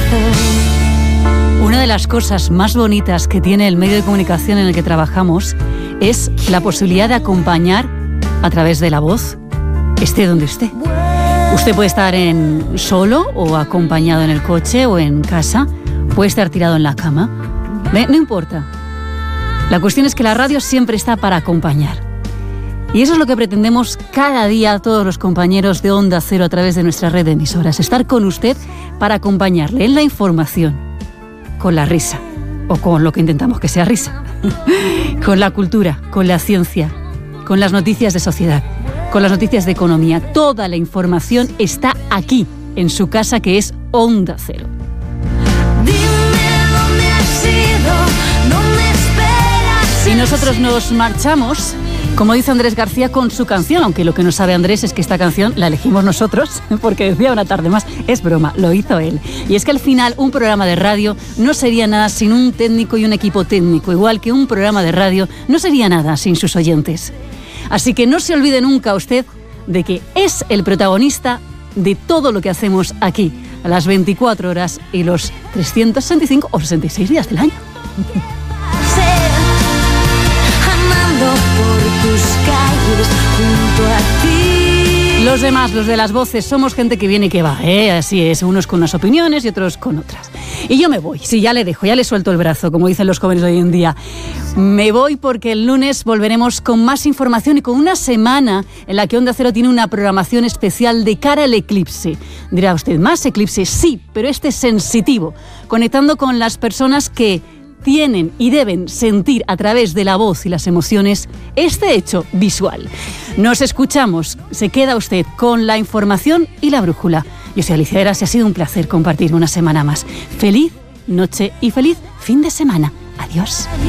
Una de las cosas más bonitas que tiene el medio de comunicación en el que trabajamos es la posibilidad de acompañar a través de la voz, esté donde esté. Usted puede estar solo o acompañado en el coche o en casa, puede estar tirado en la cama, no importa. La cuestión es que la radio siempre está para acompañar. Y eso es lo que pretendemos cada día todos los compañeros de Onda Cero a través de nuestra red de emisoras, estar con usted para acompañarle en la información, con la risa, o con lo que intentamos que sea risa, con la cultura, con la ciencia, con las noticias de sociedad, con las noticias de economía. Toda la información está aquí, en su casa, que es Onda Cero. Dime dónde has ido, dónde esperas. Y nosotros nos marchamos, como dice Andrés García, con su canción, aunque lo que no sabe Andrés es que esta canción la elegimos nosotros, porque decía Una tarde más, es broma, lo hizo él. Y es que al final un programa de radio no sería nada sin un técnico y un equipo técnico, igual que un programa de radio no sería nada sin sus oyentes. Así que no se olvide nunca usted de que es el protagonista de todo lo que hacemos aquí, a las 24 horas y los 365 o 66 días del año. Por tus calles junto a ti. Los demás, los de las voces, somos gente que viene y que va, así es, unos con unas opiniones y otros con otras. Y yo me voy, sí, ya le dejo, ya le suelto el brazo, como dicen los jóvenes hoy en día. Me voy porque el lunes volveremos con más información y con una semana en la que Onda Cero tiene una programación especial de cara al eclipse. Dirá usted, ¿más eclipse? Sí, pero este es sensitivo, conectando con las personas que tienen y deben sentir a través de la voz y las emociones este hecho visual. Nos escuchamos, se queda usted con la información y la brújula. Yo soy Alicia Eras y ha sido un placer compartir una semana más. Feliz noche y feliz fin de semana. Adiós.